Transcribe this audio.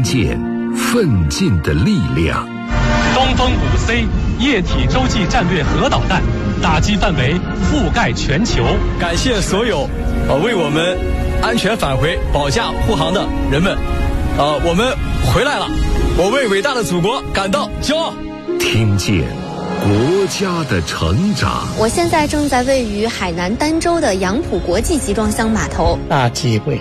见奋进的力量。 东风5C 液体洲际战略核导弹打击范围覆盖全球。 感谢所有为我们安全返回保驾护航的人们，我们回来了，我为伟大的祖国感到骄傲。 听见国家的成长。 我现在正在位于海南儋州的杨浦国际集装箱码头。 大机会